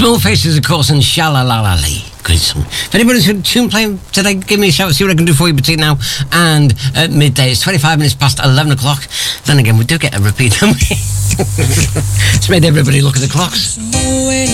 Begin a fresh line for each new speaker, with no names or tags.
Small Faces, of course, and Sha-La-La-La-Lee. Great song. If anybody's got a tune playing today, give me a shout, see what I can do for you between now and midday. It's 25 minutes past 11 o'clock. Then again, we do get a repeat, don't we? It's made everybody look at the clocks.